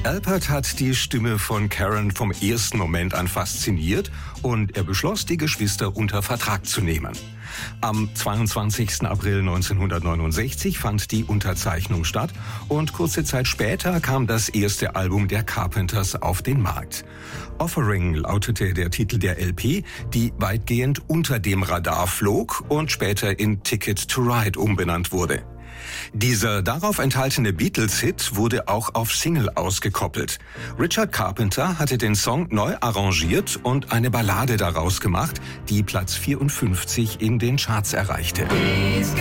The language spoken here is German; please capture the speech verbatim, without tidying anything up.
Alpert hat die Stimme von Karen vom ersten Moment an fasziniert und er beschloss, die Geschwister unter Vertrag zu nehmen. Am zweiundzwanzigsten April neunzehnhundertneunundsechzig fand die Unterzeichnung statt und kurze Zeit später kam das erste Album der Carpenters auf den Markt. Offering lautete der Titel der L P, die weitgehend unter dem Radar flog und später in Ticket to Ride umbenannt wurde. Dieser darauf enthaltene Beatles-Hit wurde auch auf Single ausgekoppelt. Richard Carpenter hatte den Song neu arrangiert und eine Ballade daraus gemacht, die Platz vierundfünfzig in den Charts erreichte. He's